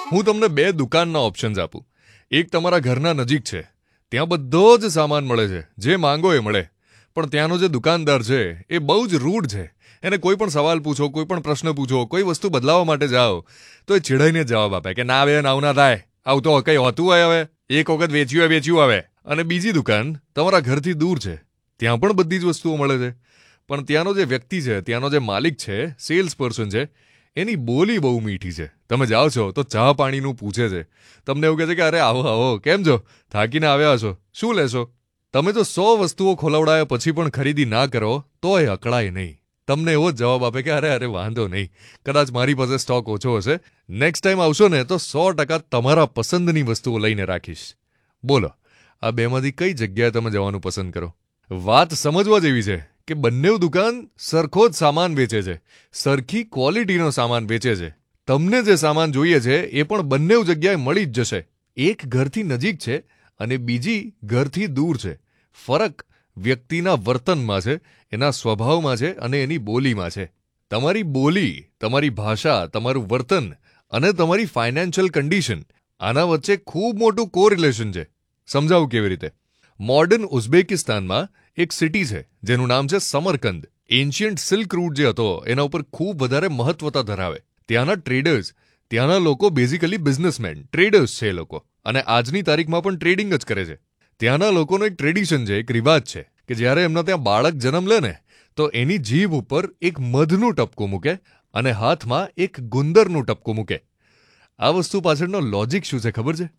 હું તમને બે દુકાનના ઓપ્શન્સ આપું. એક તમારા ઘરના નજીક છે, ત્યાં બધો જ સામાન મળે છે, જે માંગો એ મળે. પણ ત્યાંનો જે દુકાનદાર છે એ બહુ જ રૂડ છે. એને કોઈ પણ સવાલ પૂછો, કોઈ પણ પ્રશ્ન પૂછો, કોઈ વસ્તુ બદલાવવા માટે જાઓ તો એ ચીડાઈને જવાબ આપે કે ના બેન આવું ના થાય, આવું તો કંઈ હોતું હોય, હવે એક વખત વેચ્યું હવે. અને બીજી દુકાન તમારા ઘરથી દૂર છે, ત્યાં પણ બધી જ વસ્તુઓ મળે છે, પણ ત્યાંનો જે વ્યક્તિ છે, ત્યાંનો જે માલિક છે, સેલ્સ પર્સન છે, એની બોલી બહુ મીઠી છે. તમે જાઓ છો તો ચા પાણીનું પૂછે છે, તમને એવું કહે છે કે અરે આવો આવો, કેમ છો, થાકીને આવ્યા છો, શું લેશો. તમે જો 100 વસ્તુઓ ખોલાવડાયા પછી પણ ખરીદી ના કરો તો એ અકળાય નહીં. તમને એવો જ જવાબ આપે કે અરે વાંધો નહીં, કદાચ મારી પાસે સ્ટોક ઓછો હશે, નેક્સ્ટ ટાઈમ આવશો ને તો 100% તમારા પસંદની વસ્તુઓ લઈને રાખીશ. બોલો, આ બેમાંથી કઈ જગ્યાએ તમે જવાનું પસંદ કરો? વાત સમજવા જેવી છે કે બંને દુકાન સરખો જ સામાન વેચે છે, સરખી ક્વોલિટીનો સામાન વેચે છે. તમને જે સામાન જોઈએ છે એ પણ બંને જગ્યાએ મળી જ જશે. એક ઘરથી નજીક છે અને બીજી ઘરથી દૂર છે. ફરક વ્યક્તિના વર્તનમાં છે, એના સ્વભાવમાં છે અને એની બોલીમાં છે. તમારી બોલી, તમારી ભાષા, તમારું વર્તન અને તમારી ફાઇનાન્શિયલ કન્ડિશન, આના વચ્ચે ખૂબ મોટું કોરિલેશન છે. સમજાવું કેવી રીતે? મોડર્ન ઉઝબેકિસ્તાનમાં એક સિટી છે જેનું નામ છે સમરકંદ. એન્શિયન્ટ સિલ્ક રૂટ જે હતો એના ઉપર ખૂબ વધારે મહત્વતા ધરાવે. ત્યાંના ટ્રેડર્સ, ત્યાંના લોકો બેઝિકલી બિઝનેસમેન, ટ્રેડર્સ છે એ લોકો, અને આજની તારીખમાં પણ ટ્રેડિંગ જ કરે છે. ત્યાંના લોકોનો એક ટ્રેડિશન છે, એક રિવાજ છે કે જ્યારે એમના ત્યાં બાળક જન્મ લે ને તો એની જીભ ઉપર એક મધનું ટપકું મૂકે અને હાથમાં એક ગુંદરનું ટપકું મૂકે. આ વસ્તુ પાછળનો લોજિક શું છે ખબર છે?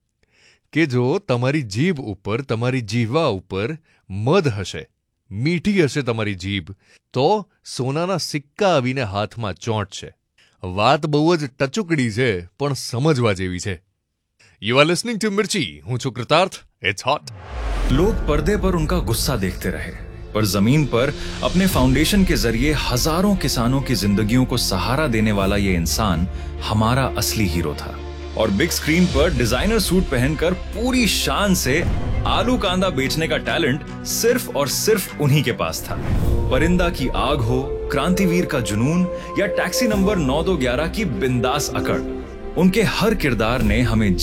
કે જો તમારી જીભ ઉપર, તમારી જીહવા ઉપર મધ હશે, મીઠી હશે તમારી જીભ, તો સોનાના સિક્કા આવીને હાથમાં ચોંટશે. વાત બહુ જ ટચુકડી છે પણ સમજવા જેવી છે. You are listening to Mirchi. હું છું કૃતાર્થ. It's hot. लोग पर्दे पर उनका गुस्सा देखते रहे, पर जमीन पर अपने फाउंडेशन के जरिए हजारों किसानों की जिंदगियों को सहारा देने वाला ये इंसान हमारा असली हीरो था. और बिग स्क्रीन पर डिजाइनर सूट पहनकर पूरी शान से आलू कांदा बेचने का टैलेंट सिर्फ और सिर्फ उन्हीं के पास था. परिंदा की आग हो, क्रांतिवीर का जुनून या टैक्सी नंबर 9211 की बिंदास अकड़, उनके हर किरदार ने हमें